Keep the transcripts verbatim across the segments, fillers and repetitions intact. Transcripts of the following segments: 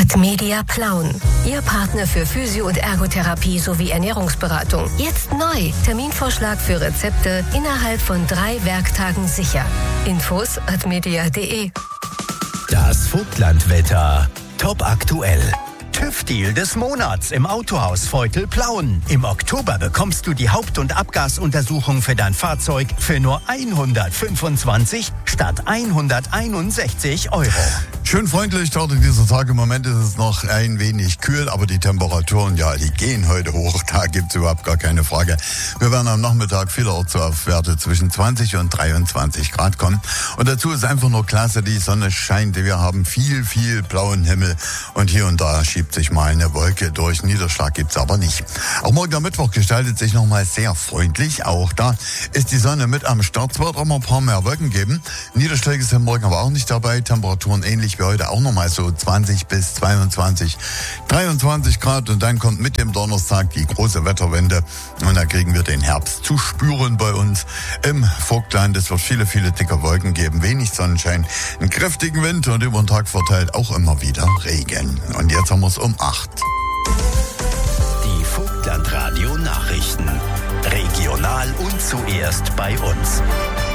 Admedia Plauen. Ihr Partner für Physio- und Ergotherapie sowie Ernährungsberatung. Jetzt neu. Terminvorschlag für Rezepte innerhalb von drei Werktagen sicher. Infos admedia punkt de. Das Vogtlandwetter. Top aktuell. TÜV-Deal des Monats im Autohaus Feutel-Plauen. Im Oktober bekommst du die Haupt- und Abgasuntersuchung für dein Fahrzeug für nur hundertfünfundzwanzig statt hunderteinundsechzig Euro. Schön freundlich dort in dieser Tag. Im Moment ist es noch ein wenig kühl, aber die Temperaturen, ja, die gehen heute hoch. Da gibt's überhaupt gar keine Frage. Wir werden am Nachmittag vielerorts auf Werte zwischen zwanzig und dreiundzwanzig Grad kommen. Und dazu ist einfach nur klasse, die Sonne scheint. Wir haben viel, viel blauen Himmel und hier und da schiebt sich mal eine Wolke durch. Niederschlag gibt's aber nicht. Auch morgen am Mittwoch gestaltet sich nochmal sehr freundlich. Auch da ist die Sonne mit am Start. Es wird auch mal ein paar mehr Wolken geben. Niederschläge sind morgen aber auch nicht dabei. Temperaturen ähnlich wie heute auch nochmal so zwanzig bis zweiundzwanzig, dreiundzwanzig Grad. Und dann kommt mit dem Donnerstag die große Wetterwende. Und da kriegen wir den Herbst zu spüren bei uns im Vogtland. Es wird viele, viele dicke Wolken geben. Wenig Sonnenschein, einen kräftigen Wind und über den Tag verteilt auch immer wieder Regen. Und jetzt haben wir es um acht. Die Vogtland-Radio-Nachrichten. Regional und zuerst bei uns.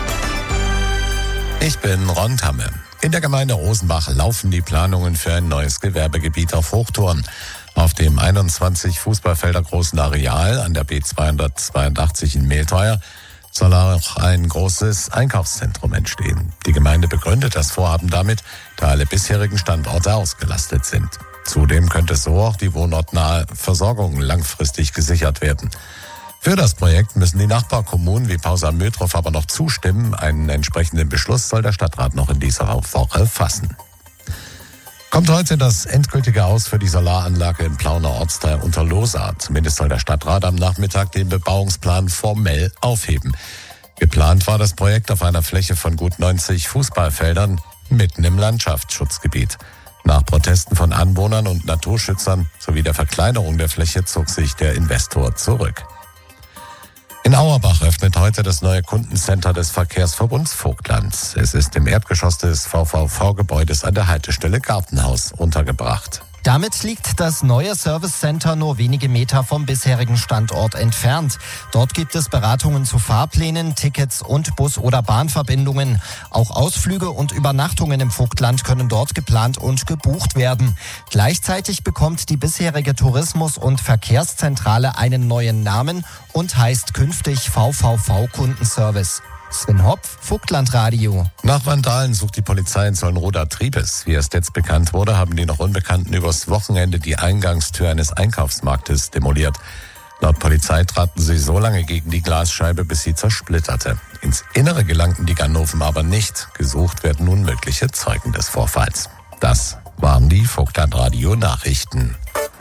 Ich bin Ron Tamme. In der Gemeinde Rosenbach laufen die Planungen für ein neues Gewerbegebiet auf Hochthurn. Auf dem einundzwanzig Fußballfelder großen Areal an der B zweihundertzweiundachtzig in Mehlteuer soll auch ein großes Einkaufszentrum entstehen. Die Gemeinde begründet das Vorhaben damit, da alle bisherigen Standorte ausgelastet sind. Zudem könnte so auch die wohnortnahe Versorgung langfristig gesichert werden. Für das Projekt müssen die Nachbarkommunen wie Pausa-Mödrow aber noch zustimmen. Einen entsprechenden Beschluss soll der Stadtrat noch in dieser Woche fassen. Kommt heute das endgültige Aus für die Solaranlage im Plauner Ortsteil Unterlohsa. Zumindest soll der Stadtrat am Nachmittag den Bebauungsplan formell aufheben. Geplant war das Projekt auf einer Fläche von gut neunzig Fußballfeldern mitten im Landschaftsschutzgebiet. Nach Protesten von Anwohnern und Naturschützern sowie der Verkleinerung der Fläche zog sich der Investor zurück. In Auerbach öffnet heute das neue Kundencenter des Verkehrsverbunds Vogtlands. Es ist im Erdgeschoss des V V V-Gebäudes an der Haltestelle Gartenhaus untergebracht. Damit liegt das neue Service Center nur wenige Meter vom bisherigen Standort entfernt. Dort gibt es Beratungen zu Fahrplänen, Tickets und Bus- oder Bahnverbindungen. Auch Ausflüge und Übernachtungen im Vogtland können dort geplant und gebucht werden. Gleichzeitig bekommt die bisherige Tourismus- und Verkehrszentrale einen neuen Namen und heißt künftig V V V-Kundenservice. Sven Hopf, Vogtlandradio. Nach Vandalen sucht die Polizei in Solnroda-Triebes. Wie erst jetzt bekannt wurde, haben die noch Unbekannten übers Wochenende die Eingangstür eines Einkaufsmarktes demoliert. Laut Polizei traten sie so lange gegen die Glasscheibe, bis sie zersplitterte. Ins Innere gelangten die Ganoven aber nicht. Gesucht werden nun mögliche Zeugen des Vorfalls. Das waren die Vogtlandradio-Nachrichten.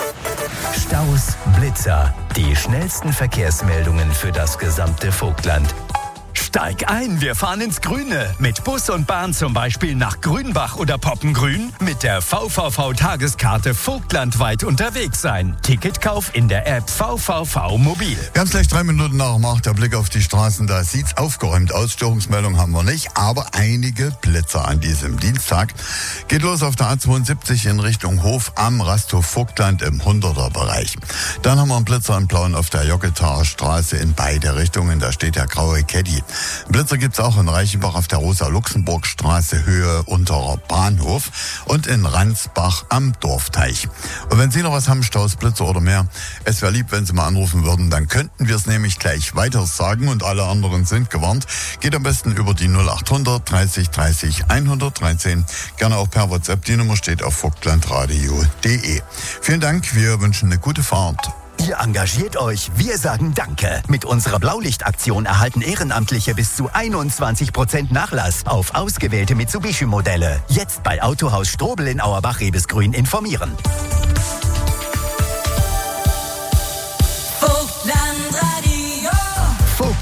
Staus, Blitzer, die schnellsten Verkehrsmeldungen für das gesamte Vogtland. Steig ein, wir fahren ins Grüne. Mit Bus und Bahn zum Beispiel nach Grünbach oder Poppengrün. Mit der V V V-Tageskarte vogtlandweit unterwegs sein. Ticketkauf in der App V V V Mobil. Wir haben es gleich drei Minuten nach dem acht. Der Blick auf die Straßen, da sieht's aufgeräumt aus. Störungsmeldung haben wir nicht, aber einige Blitzer an diesem Dienstag. Geht los auf der A zweiundsiebzig in Richtung Hof am Rasthof Vogtland im hunderter Bereich. Dann haben wir einen Blitzer in Plauen auf der Joggetaer Straße in beide Richtungen. Da steht der graue Caddy. Blitzer gibt's auch in Reichenbach auf der Rosa-Luxemburg-Straße Höhe Unterer Bahnhof und in Ransbach am Dorfteich. Und wenn Sie noch was haben, Staus, Blitzer oder mehr, es wäre lieb, wenn Sie mal anrufen würden, dann könnten wir es nämlich gleich weiter sagen und alle anderen sind gewarnt. Geht am besten über die null acht hundert dreißig dreißig hundertdreizehn. Gerne auch per WhatsApp. Die Nummer steht auf vogtlandradio punkt de. Vielen Dank, wir wünschen eine gute Fahrt. Ihr engagiert euch, wir sagen Danke. Mit unserer Blaulichtaktion erhalten Ehrenamtliche bis zu einundzwanzig Prozent Nachlass auf ausgewählte Mitsubishi-Modelle. Jetzt bei Autohaus Strobel in Auerbach-Rebesgrün informieren.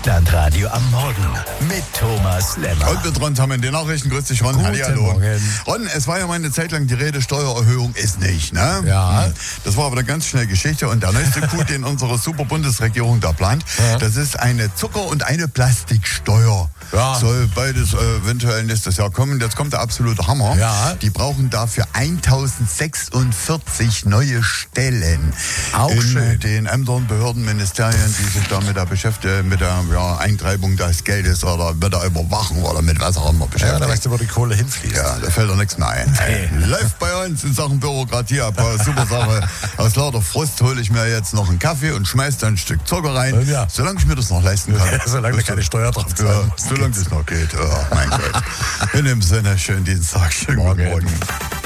Vogtlandradio am Morgen mit Thomas Lemmer. Und mit Ron haben wir in den Nachrichten. Grüß dich, Ron. Hallihallo. Ron, es war ja mal eine Zeit lang die Rede, Steuererhöhung ist nicht, ne? Ja. Das war aber eine ganz schnelle Geschichte. Und der neueste Coup, den unsere super Bundesregierung da plant, ja. das ist eine Zucker- und eine Plastiksteuer. Ja. Soll beides äh, eventuell nächstes Jahr kommen. Jetzt kommt der absolute Hammer. Ja. Die brauchen dafür eintausendsechsundvierzig neue Stellen. Auch in schön. den Ämtern, Behörden, Ministerien, die sich da mit der, Beschäftig- mit der ja, Eintreibung des Geldes oder mit der Überwachung oder mit was auch immer beschäftigt. Ja, da weißt du, wo die Kohle hinfließt. Ja, da fällt doch nichts mehr ein. Hey. Läuft bei uns in Sachen Bürokratie ein paar super Sache. Aus lauter Frust hole ich mir jetzt noch einen Kaffee und schmeiß da ein Stück Zucker rein, ja. solange ich mir das noch leisten kann. Ja, solange du keine Steuer drauf zahlen musst. Solange das noch geht. Oh, mein Gott. In dem Sinne, schönen Dienstag, schönen Morgen. Morgen.